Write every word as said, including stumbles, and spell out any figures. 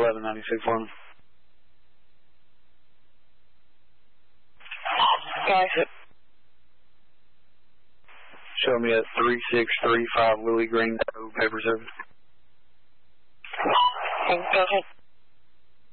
eleven ninety-six for me. Guys. Show me at three six three five Willie Green, paper service. Okay, go ahead.